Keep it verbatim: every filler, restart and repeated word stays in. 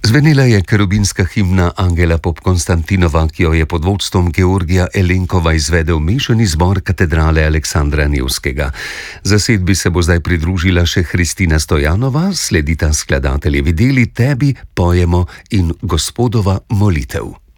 Zvenela je kerubinska himna Angela Popkonstantinova, ki jo je pod vodstvom Georgija Elenkova izvedel mešani zbor katedrale Aleksandra Nevskega. Zasedbi se bo zdaj pridružila še Hristina Stojanova, sledita skladateljevi deli Tebi pojemo in Gospodova molitev.